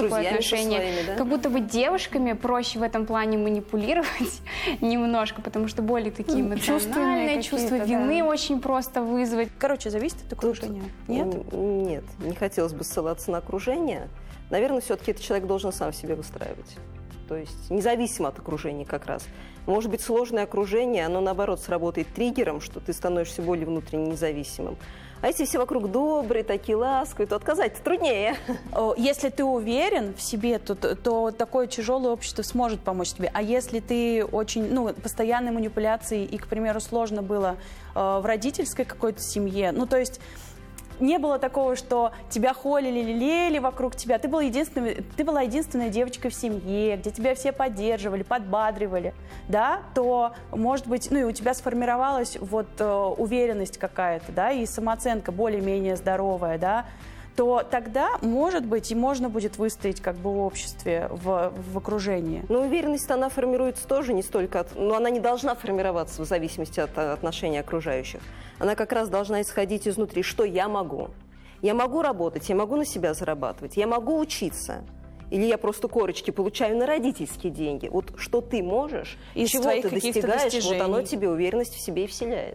такое отношение. Своими, да? Как будто бы девушками проще в этом плане манипулировать немножко, потому что более такие эмоциональные, чувство вины очень просто вызвать. Короче, зависит от окружения. Нет? Нет, не хотелось бы ссылаться на окружение. Наверное, все-таки этот человек должен сам себе выстраивать. То есть независимо от окружения как раз. Может быть, сложное окружение, оно, наоборот, сработает триггером, что ты становишься более внутренне независимым. А если все вокруг добрые, такие ласковые, то отказать-то труднее. Если ты уверен в себе, то такое тяжелое общество сможет помочь тебе. А если ты очень, постоянной манипуляции, и, к примеру, сложно было в родительской какой-то семье, то есть не было такого, что тебя холили, лелеяли вокруг тебя. Ты была единственной девочкой в семье, где тебя все поддерживали, подбадривали, да, то, может быть, и у тебя сформировалась уверенность какая-то, да, и самооценка более-менее здоровая, да, то тогда, может быть, и можно будет выстоять как бы в обществе, в окружении. Но уверенность, она формируется тоже не столько но она не должна формироваться в зависимости от отношения окружающих. Она как раз должна исходить изнутри, что я могу. Я могу работать, я могу на себя зарабатывать, я могу учиться. Или я просто корочки получаю на родительские деньги. Вот что ты можешь, из чего ты достигаешь, вот оно тебе уверенность в себе и вселяет.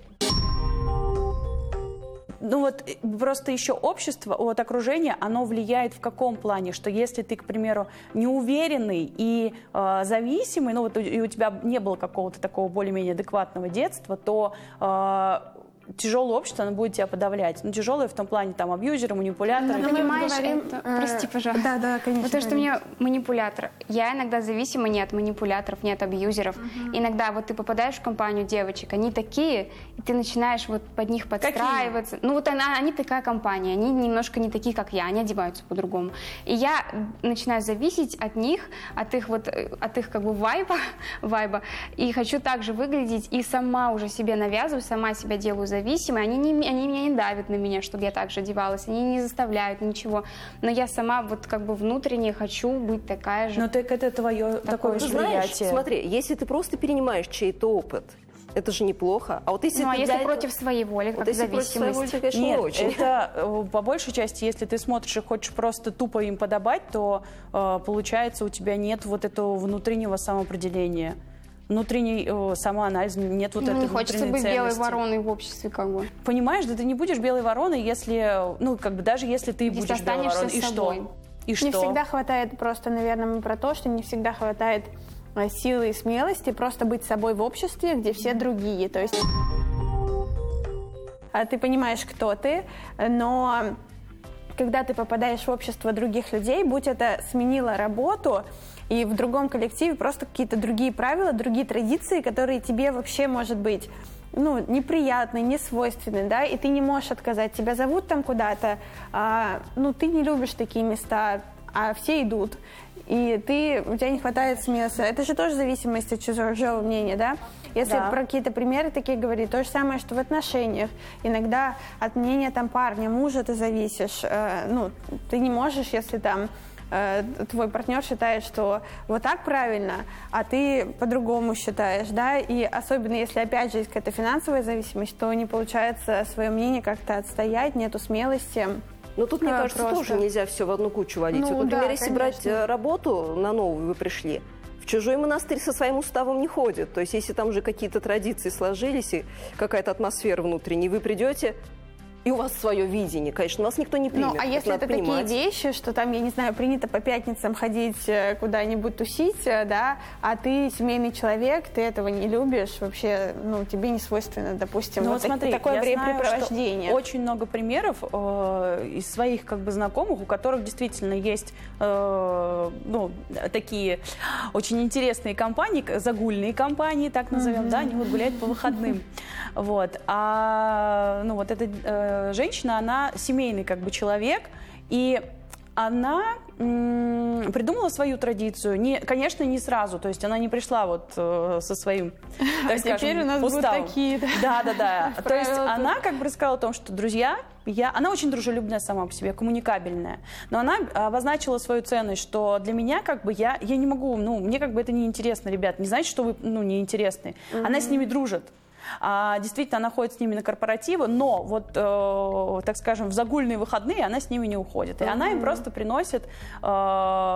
Просто еще общество, окружение, оно влияет в каком плане? Что если ты, к примеру, неуверенный и зависимый, и у тебя не было какого-то такого более-менее адекватного детства, то тяжелое общество, оно будет тебя подавлять. Тяжелое в том плане, абьюзеры, манипуляторы. Ну, понимаешь, прости, пожалуйста. Да, конечно. Потому что мне манипулятор. Я иногда зависима не от манипуляторов, не от абьюзеров. Иногда ты попадаешь в компанию девочек, они такие, и ты начинаешь под них подстраиваться. Какие? Они такая компания, они немножко не такие, как я, они одеваются по-другому. И я начинаю зависеть от них, от их как бы вайба, и хочу так же выглядеть, и сама уже себе навязываю, сама себя делаю зависимой, они меня не давят на меня, чтобы я так же одевалась, они не заставляют ничего, но я сама как бы внутренне хочу быть такая же. Но так это твое такое восприятие. Знаешь, смотри, если ты просто перенимаешь чей-то опыт, это же неплохо. А если против своей воли, как зависимость? Против своей воли, то, конечно, нет, не очень. Это по большей части, если ты смотришь и хочешь просто тупо им подобать, то получается у тебя нет этого внутреннего самоопределения. Внутренний самоанализ, нет этой не хочется быть ценности. белой вороной в обществе, как бы. Понимаешь, да ты не будешь белой вороной, если, даже если ты будешь белой вороной. И что? И что? Не всегда хватает просто, наверное, мы про то, что не всегда хватает силы и смелости просто быть собой в обществе, где все другие. То есть ты понимаешь, кто ты, но когда ты попадаешь в общество других людей, будь это сменила работу, и в другом коллективе просто какие-то другие правила, другие традиции, которые тебе вообще, может быть, неприятны, не свойственны, да, и ты не можешь отказать. Тебя зовут там куда-то, ты не любишь такие места, а все идут, и у тебя не хватает смелости. Это же тоже зависимость от чужого мнения, да? Если про какие-то примеры такие говорить, то же самое, что в отношениях. Иногда от мнения парня, мужа ты зависишь. Ты не можешь, если твой партнер считает, что вот так правильно, а ты по-другому считаешь, да, и особенно если, опять же, есть какая-то финансовая зависимость, то не получается свое мнение как-то отстоять, нету смелости. Но тут, мне кажется, тоже нельзя все в одну кучу валить. Например, если брать работу на новую, вы пришли, в чужой монастырь со своим уставом не ходят. То есть, если там уже какие-то традиции сложились и какая-то атмосфера внутренняя, вы придете, и у вас свое видение, конечно, вас никто не примет. А если это такие вещи, что там, я не знаю, принято по пятницам ходить куда-нибудь тусить, да, а ты семейный человек, ты этого не любишь, вообще, тебе не свойственно, допустим, смотри, такое времяпрепровождение. Очень много примеров из своих знакомых, у которых действительно есть такие очень интересные компании, загульные компании, так назовем, да, они гуляют по выходным. Эта женщина, она семейный человек, и она придумала свою традицию, конечно, не сразу, то есть она не пришла со своим, так скажем, теперь у нас уставом. будут такие, да. То есть она рассказала о том, что, друзья, она очень дружелюбная сама по себе, коммуникабельная, но она обозначила свою ценность, что для меня я не могу, мне это неинтересно, ребят, не значит, что вы неинтересны. Она с ними дружит. Действительно, она ходит с ними на корпоративы, но так скажем, в загульные выходные она с ними не уходит. И она им просто приносит